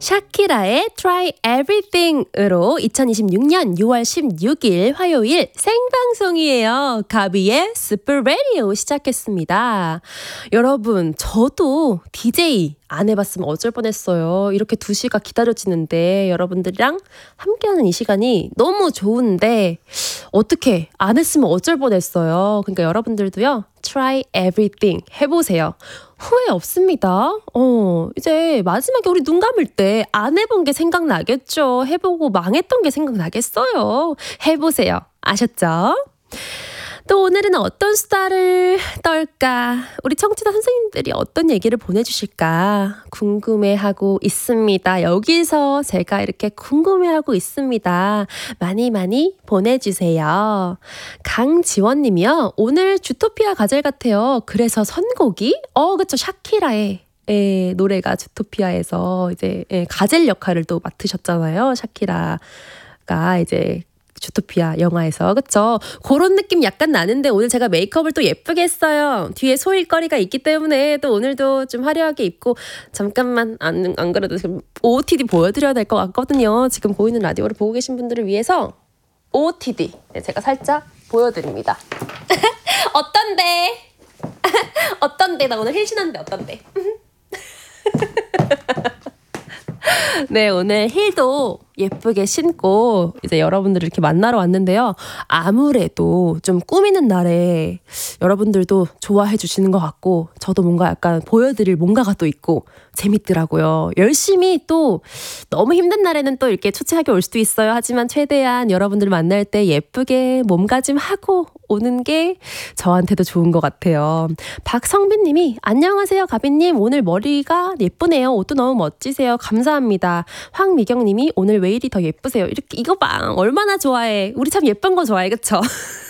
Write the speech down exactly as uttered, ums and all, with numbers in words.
샤키라의 Try Everything으로 이천이십육년 유월 십육일 화요일 생방송이에요. 가비의 Super Radio 시작했습니다. 여러분, 저도 디제이 안 해봤으면 어쩔 뻔했어요. 이렇게 두 시가 기다려지는데 여러분들이랑 함께하는 이 시간이 너무 좋은데 어떻게 안 했으면 어쩔 뻔했어요. 그러니까 여러분들도요. Try everything 해보세요. 후회 없습니다. 어, 이제 마지막에 우리 눈 감을 때 안 해본 게 생각나겠죠. 해보고 망했던 게 생각나겠어요. 해보세요. 아셨죠? 또 오늘은 어떤 수다를 떨까? 우리 청취자 선생님들이 어떤 얘기를 보내주실까? 궁금해하고 있습니다. 여기서 제가 이렇게 궁금해하고 있습니다. 많이 많이 보내주세요. 강지원님이요. 오늘 주토피아 가젤 같아요. 그래서 선곡이? 어, 그쵸. 샤키라의 예, 노래가 주토피아에서 이제 예, 가젤 역할을 또 맡으셨잖아요. 샤키라가 이제 주토피아 영화에서. 그쵸? 그런 느낌 약간 나는데 오늘 제가 메이크업을 또 예쁘게 했어요. 뒤에 소일거리가 있기 때문에 또 오늘도 좀 화려하게 입고 잠깐만 안, 안 그래도 지금 오오티디 보여드려야 될 것 같거든요. 지금 보이는 라디오를 보고 계신 분들을 위해서 오오티디 네, 제가 살짝 보여드립니다. 어떤데? 어떤데? 나 오늘 힐신한데 어떤데? 네, 오늘 힐도 예쁘게 신고 이제 여러분들을 이렇게 만나러 왔는데요. 아무래도 좀 꾸미는 날에 여러분들도 좋아해 주시는 것 같고 저도 뭔가 약간 보여드릴 뭔가가 또 있고 재밌더라고요. 열심히 또 너무 힘든 날에는 또 이렇게 초췌하게 올 수도 있어요. 하지만 최대한 여러분들 만날 때 예쁘게 몸가짐하고 오는 게 저한테도 좋은 것 같아요. 박성빈 님이 안녕하세요 가빈님. 오늘 머리가 예쁘네요. 옷도 너무 멋지세요. 감사합니다. 황미경 님이 오늘 왜 이리 더 예쁘세요. 이렇게 이거 봐. 얼마나 좋아해. 우리 참 예쁜 거 좋아해. 그쵸?